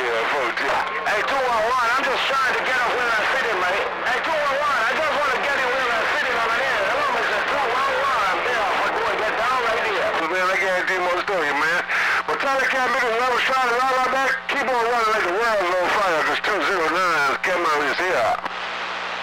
folks, yeah. Hey, 211, I'm just trying to get up Wheeler City, mate. Hey, 211, I just want to get in Wheeler City on the end. Hello, Mr. 211. I'm there. I'm going to get down right here. So, man, I guarantee more story, man. But tell the cat niggas when I was trying to ride like that, keep on running like the world's on fire, because 209 came out is here.